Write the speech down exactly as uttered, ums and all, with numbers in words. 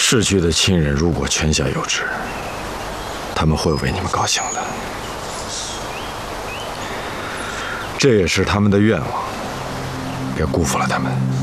逝去的亲人如果泉下有知，他们会为你们高兴的。这也是他们的愿望，别辜负了他们。